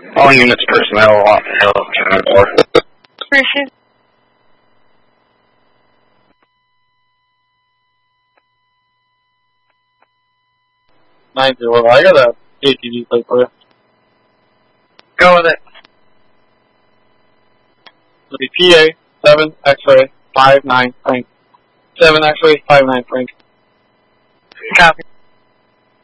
All units personnel on hill 10-4. Appreciate it. I got a ATV plate for you. Go with it. It'll be PA 7 X-ray 59 Frank. 7 X-ray 59 Frank. Copy.